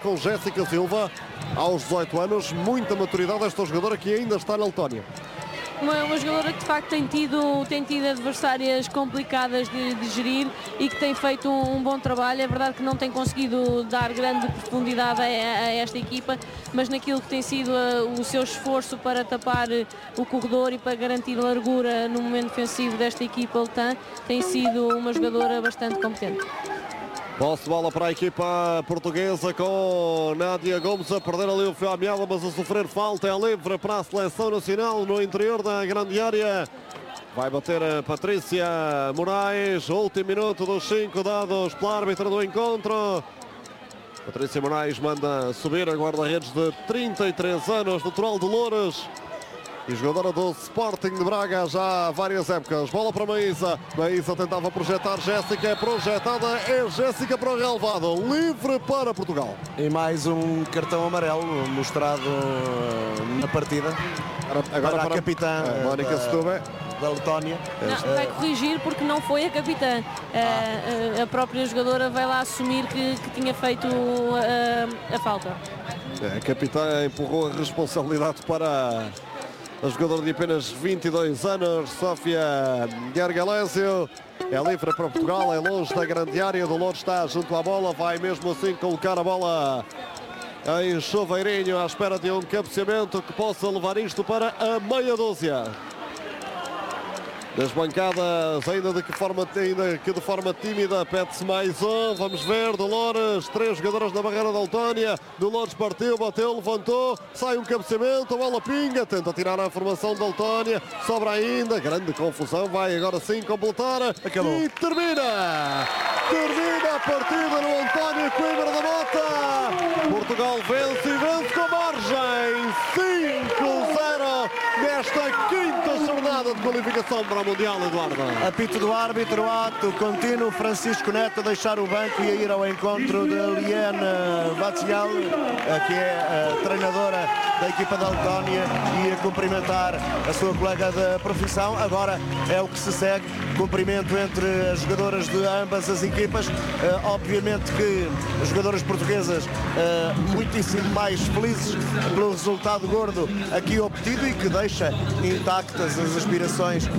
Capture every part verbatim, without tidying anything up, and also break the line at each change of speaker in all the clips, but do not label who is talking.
com Jéssica Silva. Aos dezoito anos, muita maturidade esta jogadora que ainda está na Letónia.
Uma, uma jogadora que de facto tem tido, tem tido adversárias complicadas de, de gerir e que tem feito um, um bom trabalho. É verdade que não tem conseguido dar grande profundidade a, a esta equipa, mas naquilo que tem sido a, o seu esforço para tapar o corredor e para garantir largura no momento defensivo desta equipa letã, tem sido uma jogadora bastante competente.
Posse de bola para a equipa portuguesa com Nádia Gomes a perder ali o fio à meada, mas a sofrer falta. É livre para a seleção nacional no interior da grande área. Vai bater a Patrícia Moraes. Último minuto dos cinco dados pela árbitra do encontro. Patrícia Moraes manda subir a guarda-redes de trinta e três anos, natural de Loures. E jogadora do Sporting de Braga já há várias épocas. Bola para Maísa. Maísa tentava projetar Jéssica. É projetada. É Jéssica para o relevado. Livre para Portugal.
E mais um cartão amarelo mostrado na partida. Agora para a capitã
é, Mónica Setúbal
da Letónia.
Não, vai corrigir porque não foi a capitã. Ah. A, a própria jogadora vai lá assumir que, que tinha feito a, a falta.
A capitã empurrou a responsabilidade para a jogadora de apenas vinte e dois anos, Sofia Guergalésio. É livre para Portugal, é longe da grande área. Do Lourdes está junto à bola, vai mesmo assim colocar a bola em Chuveirinho, à espera de um cabeceamento que possa levar isto para a meia dúzia. Das bancadas, ainda de que forma, ainda que de forma tímida, pede-se mais um. Vamos ver, Dolores, três jogadoras na barreira da Letónia. Dolores partiu, bateu, levantou, sai um cabeceamento, a bola pinga, tenta tirar a formação da Letónia, sobra ainda, grande confusão, vai agora sim completar. Acabou. E termina! Termina a partida no António Coimbra da Mota. Portugal vence e vence com margem cinco zero nesta quinta jornada de qualificação para o Mundial, Eduardo.
Apito do árbitro, ato contínuo. Francisco Neto a deixar o banco e a ir ao encontro de Liane Vatsial, que é a treinadora da equipa da Letónia, e a cumprimentar a sua colega de profissão. Agora é o que se segue, cumprimento entre as jogadoras de ambas as equipas. Uh, obviamente que as jogadoras portuguesas uh, muitíssimo mais felizes pelo resultado gordo aqui obtido e que deixa intactas as aspirações uh,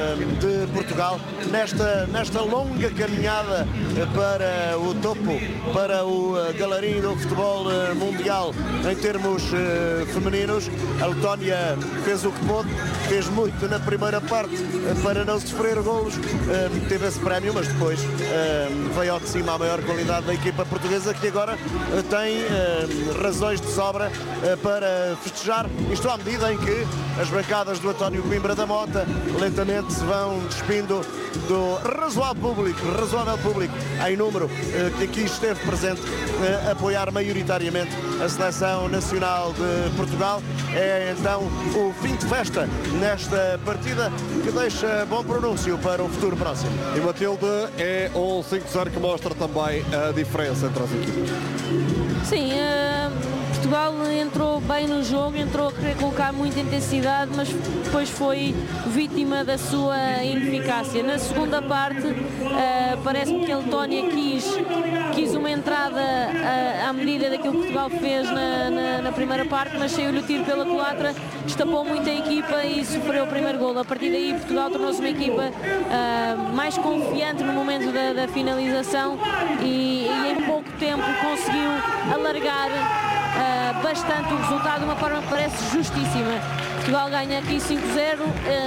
de Portugal nesta, nesta longa caminhada para o topo, para o uh, galarim do futebol uh, mundial em termos uh, femininos. A Letónia fez o que pôde, fez muito na primeira parte uh, para não sofrer golos, uh, teve esse prémio, mas depois uh, veio ao de cima a maior qualidade da equipa portuguesa, que agora uh, tem uh, razões de sobra uh, para festejar, isto à medida em que as bancadas do António Coimbra da Mota lentamente se vão despindo do razoável público, razoável público em número uh, que aqui esteve presente uh, apoiar maioritariamente a seleção nacional de Portugal. É então o fim de festa nesta partida que deixa bom pronúncio para o futuro próximo.
E Matilde, é um cinco zero que mostra também a diferença entre as equipes.
Sim, uh... Portugal entrou bem no jogo, entrou a querer colocar muita intensidade, mas depois foi vítima da sua ineficácia. Na segunda parte, uh, parece-me que a Letónia quis, quis uma entrada uh, à medida daquilo que Portugal fez na, na, na primeira parte, mas saiu-lhe o tiro pela culatra, destapou muito a equipa e sofreu o primeiro golo. A partir daí, Portugal tornou-se uma equipa uh, mais confiante no momento da, da finalização e, e em pouco tempo conseguiu alargar Uh, bastante o resultado de uma forma que parece justíssima. Portugal ganha aqui cinco zero,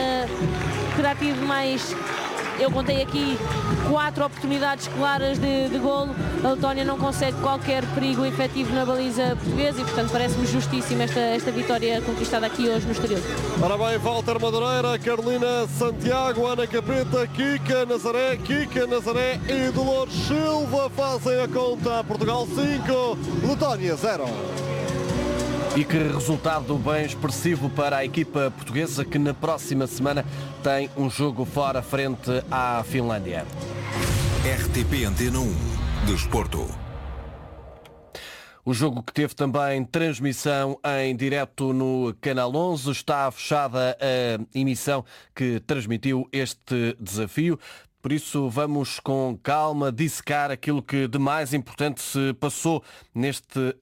uh, terá tido mais, eu contei aqui quatro oportunidades claras de, de golo. A Letónia não consegue qualquer perigo efetivo na baliza portuguesa e, portanto, parece-me justíssima esta, esta vitória conquistada aqui hoje no Estoril.
Ora bem, Walter Madureira, Carolina Santiago, Ana Capeta, Kika Nazaré, Kika Nazaré e Dolores Silva fazem a conta. Portugal cinco, Letónia zero.
E que resultado bem expressivo para a equipa portuguesa, que na próxima semana tem um jogo fora frente à Finlândia.
R T P Antena um, Desporto.
O jogo que teve também transmissão em direto no Canal onze. Está fechada a emissão que transmitiu este desafio. Por isso, vamos com calma dissecar aquilo que de mais importante se passou neste